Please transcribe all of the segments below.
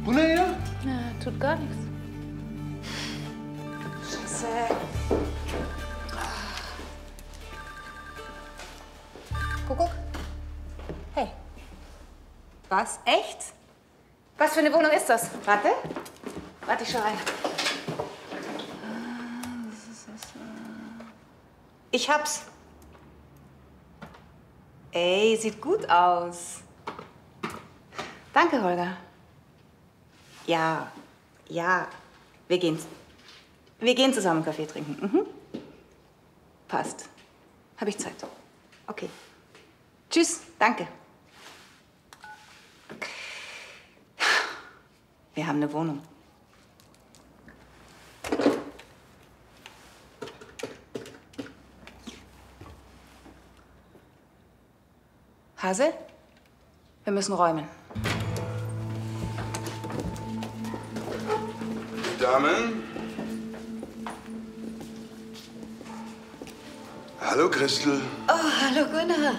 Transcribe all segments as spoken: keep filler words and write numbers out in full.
Wunderher? Na, tut gar nichts. Scheiße. Kuckuck? Hey. Was? Echt? Was für eine Wohnung ist das? Warte. Warte, ich schau rein. Ich hab's. Ey, sieht gut aus. Danke, Holger. Ja, ja. Wir gehen. Wir gehen zusammen Kaffee trinken. Mhm. Passt. Habe ich Zeit. Okay. Tschüss. Danke. Wir haben eine Wohnung. Hase, wir müssen räumen. Damen? Hallo, Christel. Oh, hallo, Gunnar.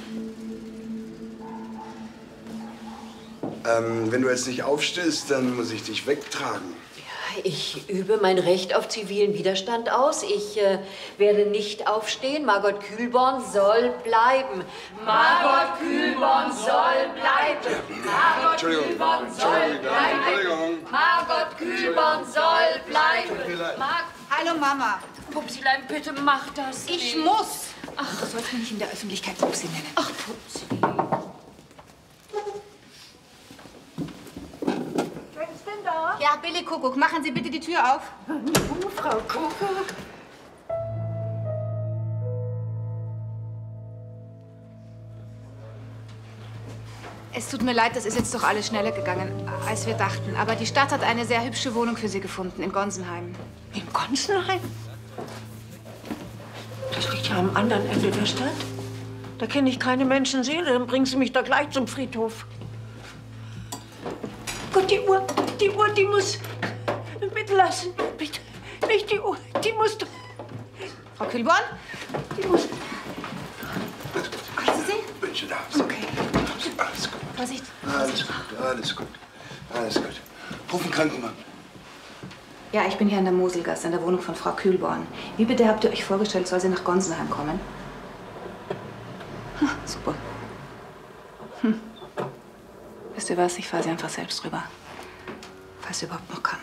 Ähm, wenn du jetzt nicht aufstehst, dann muss ich dich wegtragen. Ja, ich übe mein Recht auf zivilen Widerstand aus. Ich äh, werde nicht aufstehen. Margot Kühlborn soll bleiben. Margot Kühlborn soll bleiben. Margot Kühlborn soll bleiben. Margot Kühlborn soll bleiben. Mar Hallo, Mama. Pupsilein, bitte mach das Ich nicht. muss. Ach, du sollst mich nicht in der Öffentlichkeit Pupsi nennen. Ach, Pupsi. Wer ist denn da? Ja, Billy Kuckuck, machen Sie bitte die Tür auf. Oh, Frau Kuckuck. Es tut mir leid, das ist jetzt doch alles schneller gegangen, als wir dachten. Aber die Stadt hat eine sehr hübsche Wohnung für Sie gefunden, in Gonsenheim. In Gonsenheim? Das liegt ja am anderen Ende der Stadt. Da kenne ich keine Menschenseele. Dann bringen Sie mich da gleich zum Friedhof. Gott, die Uhr, die Uhr, die muss mitlassen. Bitte, nicht die Uhr, die muss... Frau Kühlborn? Die muss... Kannst du sie? Bitte, da. Okay. Alles gut. Vorsicht. Alles gut, alles gut. Alles gut. Ruf einen Krankenwagen. Ja, ich bin hier in der Moselgasse, in der Wohnung von Frau Kühlborn. Wie bitte habt ihr euch vorgestellt, soll sie nach Gonsenheim kommen? Hm, super. Hm. Wisst ihr was? Ich fahre sie einfach selbst rüber. Falls sie überhaupt noch kann.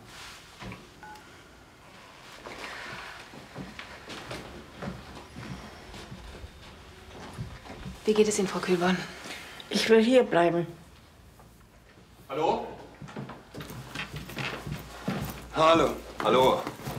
Wie geht es Ihnen, Frau Kühlborn? Ich will hier bleiben. Hallo? Hallo. Hallo.